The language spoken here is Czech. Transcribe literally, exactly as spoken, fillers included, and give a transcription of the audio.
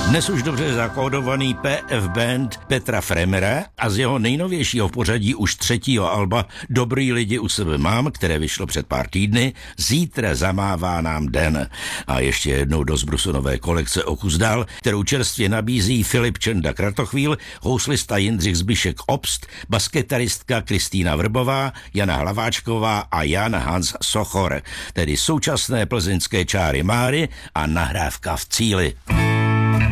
Dnes už dobře zakódovaný P F Band Petra Fremera a z jeho nejnovějšího v pořadí už třetího alba Dobrý lidi u sebe mám, které vyšlo před pár týdny, Zítra zamává nám den. A ještě jednou do zbrusu nové kolekce O kus dál, kterou čerstvě nabízí Filip Čenda Kratochvíl, houslista Jindřich Zbyšek Obst, baskytaristka Kristýna Vrbová, Jana Hlaváčková a Jan Hans Sochor, tedy současné plzeňské čáry Máry a nahrávka v cíli.